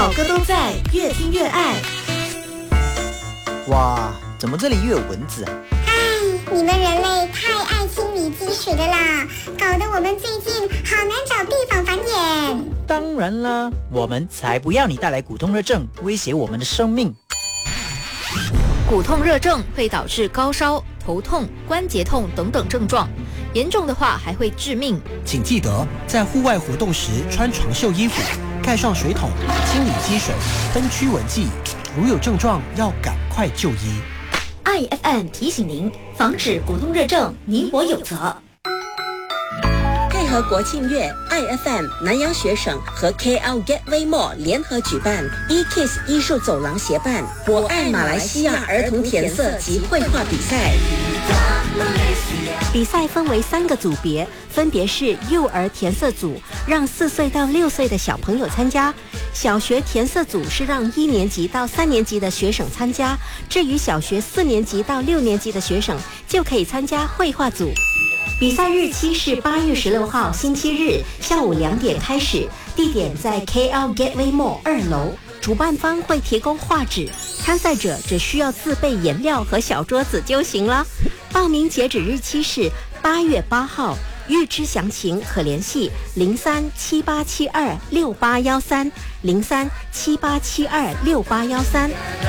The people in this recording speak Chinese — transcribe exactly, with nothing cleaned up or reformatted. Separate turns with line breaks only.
好歌都在，越听越爱。
哇，怎么这里又有蚊子啊？
唉，你们人类太爱清理积水的啦，搞得我们最近好难找地方繁衍。
当然啦，我们才不要你带来骨痛热症，威胁我们的生命。
骨痛热症会导致高烧、头痛、关节痛等等症状，严重的话还会致命。
请记得在户外活动时穿长袖衣服，盖上水桶，清理积水，分驱蚊剂。如有症状，要赶快就医。
I F M 提醒您，防止骨痛热症，你我有责。
配合国庆月 ，I F M 南洋学省和 K L Gateway Mall 联合举办 E-Kiss 艺术走廊协办“我爱马来西亚”儿童填色及绘画比赛。
比赛分为三个组别，分别是幼儿填色组，让四岁到六岁的小朋友参加；小学填色组是让一年级到三年级的学生参加；至于小学四年级到六年级的学生，就可以参加绘画组。比赛日期是八月十六号星期日下午两点开始，地点在 K L Gateway Mall 二楼。主办方会提供画纸，参赛者只需要自备颜料和小桌子就行了。报名截止日期是八月八号，预知详情可联系零三七八七二六八幺三零三七八七二六八幺三。